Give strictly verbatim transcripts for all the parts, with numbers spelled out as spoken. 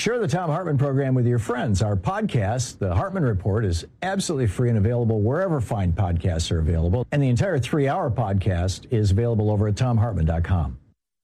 Share the Thom Hartmann program with your friends. Our podcast, The Hartmann Report, is absolutely free and available wherever fine podcasts are available. And the entire three-hour podcast is available over at thom hartmann dot com.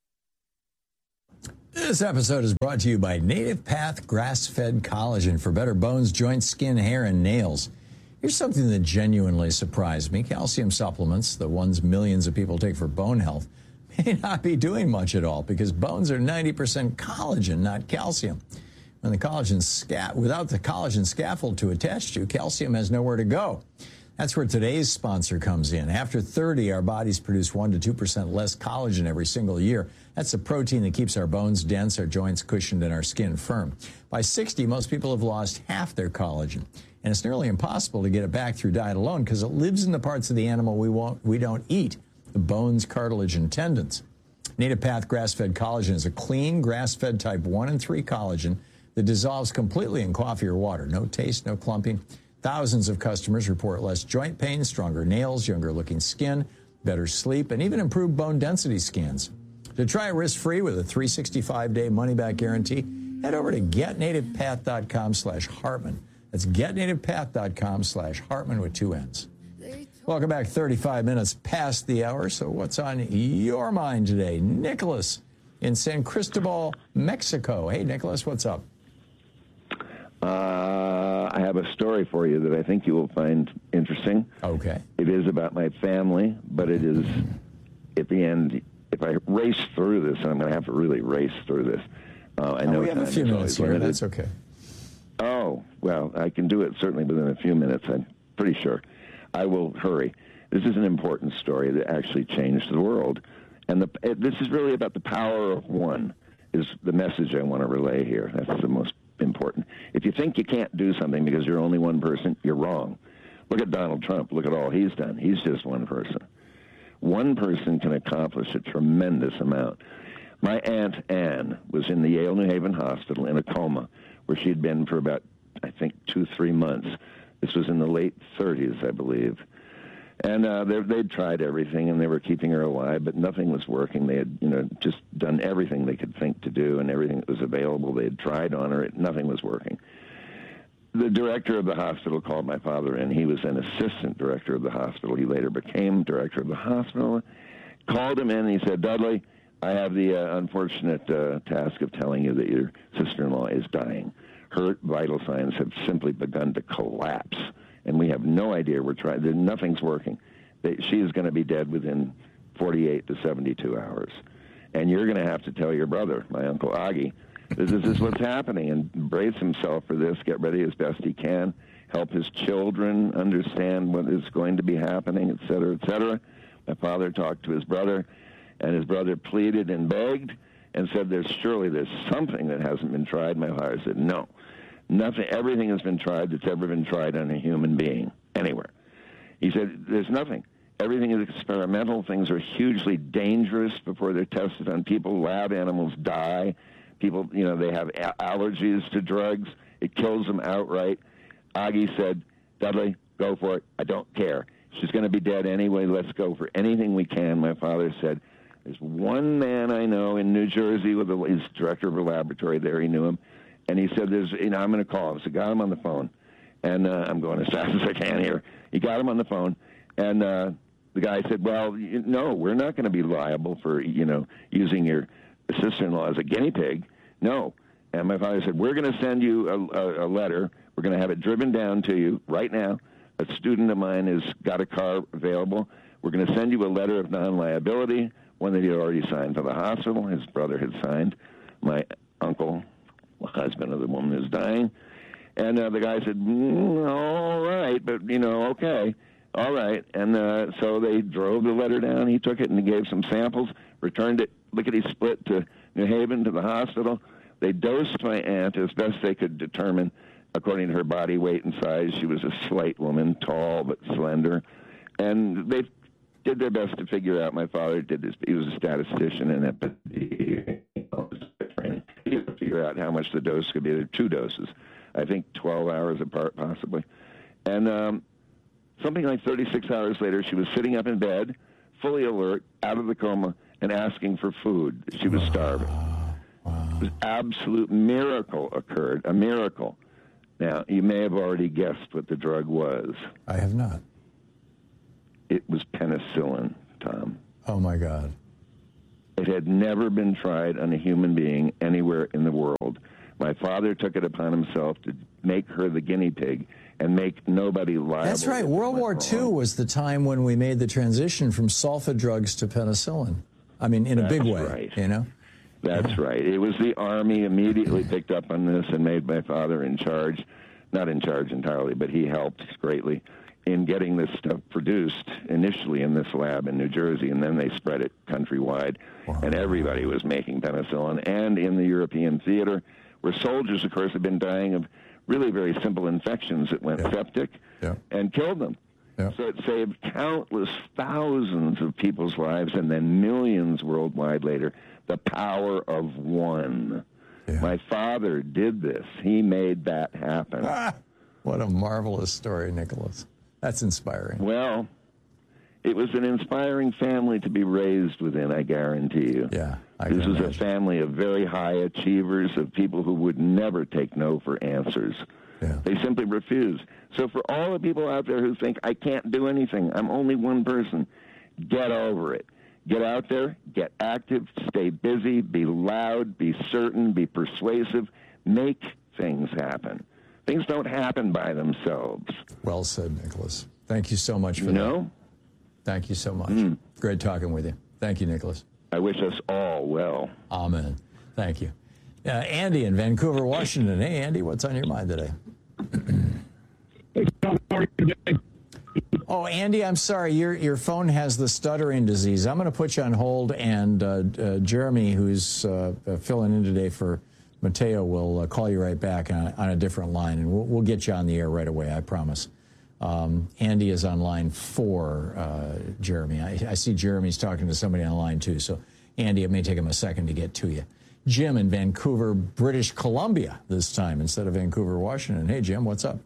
This episode is brought to you by Native Path Grass-Fed Collagen for better bones, joints, skin, hair, and nails. Here's something that genuinely surprised me. Calcium supplements, the ones millions of people take for bone health, may not be doing much at all because bones are ninety percent collagen, not calcium. When the collagen sca- without the collagen scaffold to attach to, calcium has nowhere to go. That's where today's sponsor comes in. After thirty, our bodies produce one to two percent less collagen every single year. That's the protein that keeps our bones dense, our joints cushioned, and our skin firm. By sixty, most people have lost half their collagen. And it's nearly impossible to get it back through diet alone because it lives in the parts of the animal we won't, we don't eat, the bones, cartilage, and tendons. Native Path Grass-Fed Collagen is a clean, grass-fed type one and three collagen that dissolves completely in coffee or water. No taste, no clumping. Thousands of customers report less joint pain, stronger nails, younger-looking skin, better sleep, and even improved bone density scans. To try it risk-free with a three hundred sixty-five day money-back guarantee, head over to get native path dot com slash Hartmann. That's get native path dot com slash Hartmann with two N's. Welcome back, thirty-five minutes past the hour. So what's on your mind today? Nicholas in San Cristobal, Mexico. Hey, Nicholas, what's up? Uh, I have a story for you that I think you will find interesting. Okay. It is about my family, but it is, at the end, if I race through this, and I'm going to have to really race through this. Uh, I oh, know we have a few minutes here. Limited. That's okay. Oh, well, I can do it certainly within a few minutes, I'm pretty sure. I will hurry. This is an important story that actually changed the world. And the, it, this is really about the power of one, is the message I want to relay here. That's the most important. If you think you can't do something because you're only one person, you're wrong. Look at Donald Trump. Look at all he's done. He's just one person. One person can accomplish a tremendous amount. My Aunt Anne was in the Yale New Haven Hospital in a coma where she'd been for about, I think, two, three months. This was in the late thirties, I believe. And uh, they'd tried everything, and they were keeping her alive, but nothing was working. They had, you know, just done everything they could think to do, and everything that was available they had tried on her. Nothing was working. The director of the hospital called my father in. He was an assistant director of the hospital. He later became director of the hospital. Called him in, and he said, Dudley, I have the uh, unfortunate uh, task of telling you that your sister-in-law is dying. Her vital signs have simply begun to collapse, and we have no idea. We're trying. Nothing's working. She is going to be dead within forty-eight to seventy-two hours, and you're going to have to tell your brother, my Uncle Augie, this is what's happening, and brace himself for this. Get ready as best he can. Help his children understand what is going to be happening, et cetera, et cetera. My father talked to his brother, and his brother pleaded and begged and said, "There's surely there's something that hasn't been tried." My father said, "No. Nothing. Everything has been tried that's ever been tried on a human being, anywhere." He said, "There's nothing. Everything is experimental. Things are hugely dangerous before they're tested on people. Lab animals die. People, you know, they have a- allergies to drugs. It kills them outright." Augie said, "Dudley, go for it. I don't care. She's going to be dead anyway. Let's go for anything we can." My father said, "There's one man I know in New Jersey with a, he's director of a laboratory there. He knew him. And he said, "There's, you know, I'm going to call him." So got him on the phone. And uh, I'm going as fast as I can here. He got him on the phone. And uh, the guy said, "Well, you, no, we're not going to be liable for, you know, using your sister-in-law as a guinea pig. No." And my father said, "We're going to send you a, a, a letter. We're going to have it driven down to you right now. A student of mine has got a car available. We're going to send you a letter of non-liability, one that he had already signed for the hospital. His brother had signed. My uncle, the husband of the woman who's dying." And uh, the guy said, mm, "All right, but, you know, okay, all right." And uh, so they drove the letter down. He took it and he gave some samples, returned it, lickety-split to New Haven, to the hospital. They dosed my aunt as best they could determine, according to her body weight and size. She was a slight woman, tall but slender. And they did their best to figure out. My father did this. He was a statistician and epidemiologist. He could figure out how much the dose could be. There were two doses, I think twelve hours apart possibly. And um, something like thirty-six hours later, she was sitting up in bed, fully alert, out of the coma, and asking for food. She was starving. Wow. absolute miracle occurred, a miracle. Now, you may have already guessed what the drug was. I have not. It was penicillin, Tom. Oh, my God. It had never been tried on a human being anywhere in the world. My father took it upon himself to make her the guinea pig and make nobody liable. That's right. World War Two was the time when we made the transition from sulfa drugs to penicillin. I mean, in a big way, right. you know? That's yeah. right. It was the Army immediately picked up on this and made my father in charge. Not in charge entirely, but he helped greatly in getting this stuff produced initially in this lab in New Jersey, and then they spread it countrywide. Wow. And everybody was making penicillin. And in the European theater, where soldiers, of course, had been dying of really very simple infections that went yeah. septic yeah. and killed them. Yeah. So it saved countless thousands of people's lives and then millions worldwide later. The power of one. Yeah. My father did this. He made that happen. Ah, what a marvelous story, Nicholas. That's inspiring. Well, it was an inspiring family to be raised within, I guarantee you. Yeah, I This can was imagine. a family of very high achievers, of people who would never take no for answers. Yeah. They simply refused. So for all the people out there who think, I can't do anything, I'm only one person, get over it. Get out there, get active, stay busy, be loud, be certain, be persuasive, make things happen. Things don't happen by themselves. Well said, Nicholas. Thank you so much for you that. know? Thank you so much. Mm. Great talking with you. Thank you, Nicholas. I wish us all well. Amen. Thank you. Uh, Andy in Vancouver, Washington. Hey, Andy, what's on your mind today? Oh, Andy, I'm sorry. Your your phone has the stuttering disease. I'm going to put you on hold, and uh, uh, Jeremy, who's uh, uh, filling in today for Mateo, will uh, call you right back on, on a different line, and we'll, we'll get you on the air right away, I promise. Um, Andy is on line four, uh, Jeremy. I, I see Jeremy's talking to somebody on line two, so Andy, it may take him a second to get to you. Jim in Vancouver, British Columbia this time instead of Vancouver, Washington. Hey, Jim, what's up?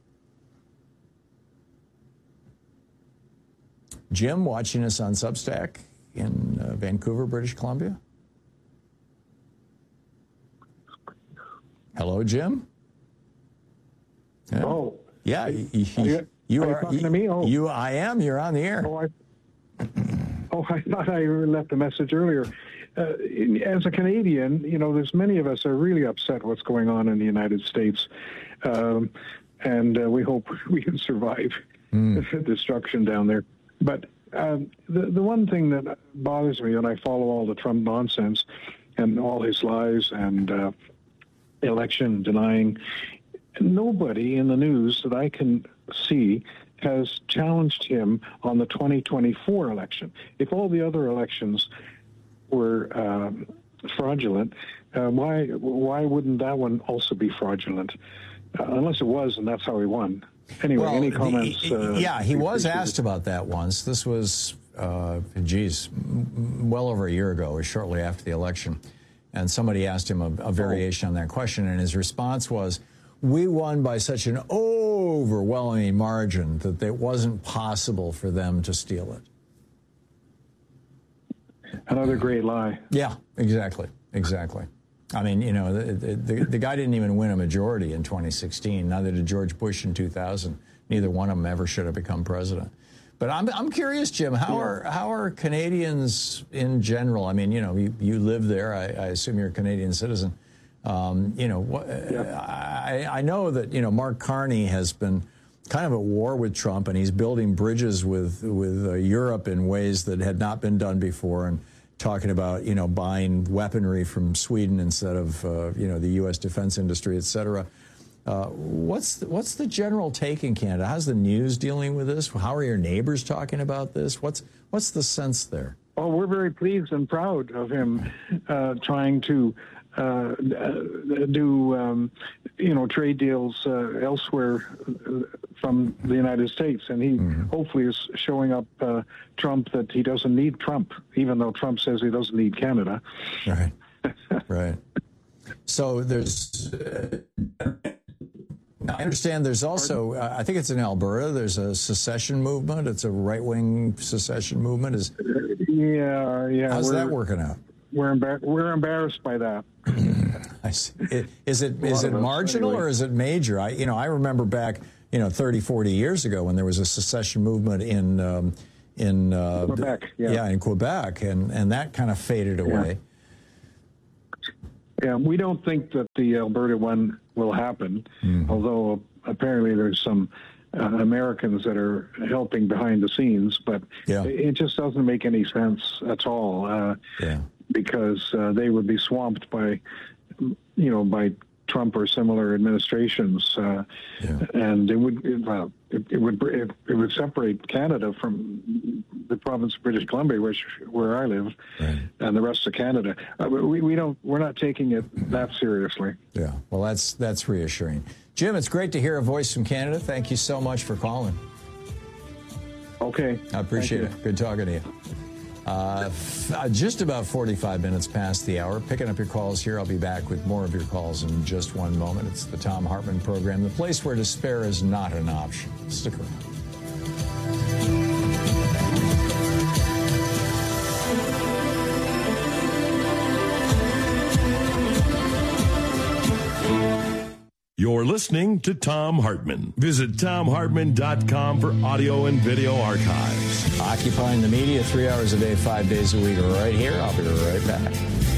Jim, watching us on Substack in uh, Vancouver, British Columbia. Hello, Jim. Yeah. Oh. Yeah, you, you, are you, you are are. you talking you, to me? Oh. you, I am. You're on the air. Oh, I, oh, I thought I left a message earlier. Uh, as a Canadian, you know, there's many of us are really upset what's going on in the United States, um, and uh, we hope we can survive mm. the destruction down there. But um, the the one thing that bothers me, and I follow all the Trump nonsense and all his lies and uh, election denying, nobody in the news that I can see has challenged him on the twenty twenty-four election. If all the other elections were um, fraudulent, uh, why why wouldn't that one also be fraudulent? Uh, unless it was, and that's how he won. Anyway, well, any comments? The, uh, yeah, he was asked about that once. This was, uh, geez, well over a year ago, or shortly after the election. And somebody asked him a, a variation oh. on that question, and his response was, we won by such an overwhelming margin that it wasn't possible for them to steal it. Another great lie. Yeah, exactly, exactly. I mean, you know, the, the, the guy didn't even win a majority in twenty sixteen. Neither did George Bush in two thousand. Neither one of them ever should have become president. But I'm I'm curious, Jim, how are how are Canadians in general? I mean, you know, you, you live there. I, I assume you're a Canadian citizen. Um, you know, what, yeah. I, I know that, you know, Mark Carney has been kind of at war with Trump, and he's building bridges with with uh, Europe in ways that had not been done before, and talking about, you know, buying weaponry from Sweden instead of, uh, you know, the U S defense industry, et cetera. Uh, what's the, what's the general take in Canada? How's the news dealing with this? How are your neighbors talking about this? What's what's the sense there? Oh, we're very pleased and proud of him uh, trying to uh, do, um, you know, trade deals uh, elsewhere from the United States. And he mm-hmm. hopefully is showing up uh, Trump that he doesn't need Trump, even though Trump says he doesn't need Canada. Right, right. So there's... Uh, I understand there's also, uh, I think it's in Alberta, there's a secession movement. It's a right-wing secession movement. Is Yeah, yeah. How's that working out? We're, embar- we're embarrassed by that. I see. It, is it is it marginal anyway. Or is it major? I you know I remember back you know thirty, forty years ago when there was a secession movement in um, in uh, Quebec. Yeah. yeah, in Quebec, and and that kind of faded away. Yeah. yeah, we don't think that the Alberta one will happen, mm-hmm. although apparently there's some uh, Americans that are helping behind the scenes, but yeah. it just doesn't make any sense at all. Uh, yeah. Because uh, they would be swamped by, you know, by Trump or similar administrations, uh, yeah. and it would it, well, it, it would it, it would separate Canada from the province of British Columbia, which where I live, right. and the rest of Canada. Uh, we we don't we're not taking it that seriously. Yeah, well, that's that's reassuring. Jim, it's great to hear a voice from Canada. Thank you so much for calling. Okay, I appreciate it. Good talking to you. Uh, f- just about forty-five minutes past the hour. Picking up your calls here. I'll be back with more of your calls in just one moment. It's the Thom Hartmann Program, the place where despair is not an option. Stick around. You're listening to Thom Hartmann. Visit Thom Hartmann dot com for audio and video archives. Occupying the media three hours a day, five days a week, right here. I'll be right back.